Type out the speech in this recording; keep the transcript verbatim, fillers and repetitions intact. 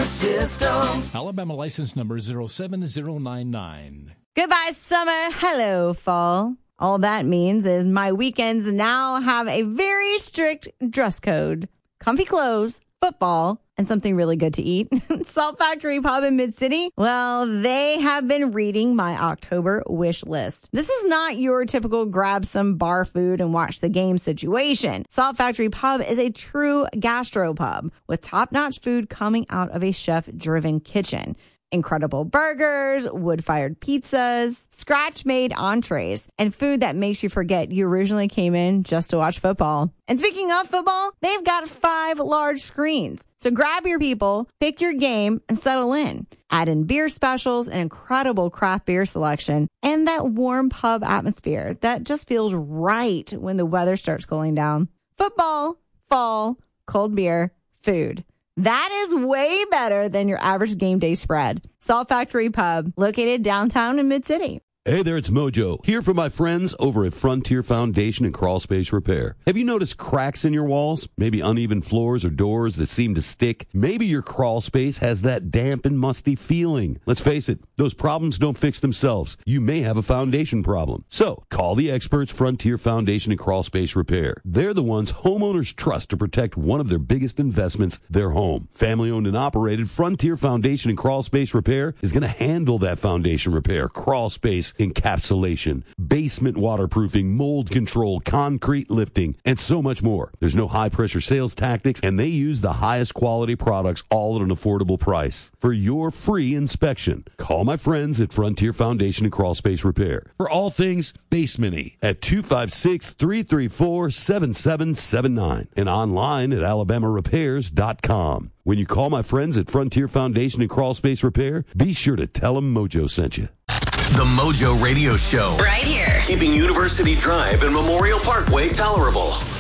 Repair Systems. Alabama license number zero seven zero nine nine. Goodbye, summer. Hello, fall. All that means is my weekends now have a very strict dress code. Comfy clothes, football, and something really good to eat. Salt Factory Pub in Mid-City, well, they have been reading my October wish list. This is not your typical grab some bar food and watch the game situation. Salt Factory Pub is a true gastropub with top-notch food coming out of a chef-driven kitchen. Incredible burgers, wood-fired pizzas, scratch-made entrees, and food that makes you forget you originally came in just to watch football. And speaking of football, they've got five large screens. So grab your people, pick your game, and settle in. Add in beer specials, an incredible craft beer selection, and that warm pub atmosphere that just feels right when the weather starts cooling down. Football, fall, cold beer, food. That is way better than your average game day spread. Salt Factory Pub, located downtown in Mid-City. Hey there, it's Mojo, here for my friends over at Frontier Foundation and Crawl Space Repair. Have you noticed cracks in your walls? Maybe uneven floors or doors that seem to stick? Maybe your crawl space has that damp and musty feeling. Let's face it, those problems don't fix themselves. You may have a foundation problem. So, call the experts Frontier Foundation and Crawl Space Repair. They're the ones homeowners trust to protect one of their biggest investments, their home. Family-owned and operated, Frontier Foundation and Crawl Space Repair is going to handle that foundation repair, crawl space encapsulation, basement waterproofing, mold control, concrete lifting, and so much more. There's no high-pressure sales tactics, and they use the highest quality products, all at an affordable price. For your free inspection, call my friends at Frontier Foundation and Crawl Space Repair for all things basement-y at two five six, three three four, seven seven seven nine and online at alabama repairs dot com. When you call my friends at Frontier Foundation and Crawl Space Repair, be sure to tell them Mojo sent you. The Mojo Radio Show. Right here. Keeping University Drive and Memorial Parkway tolerable.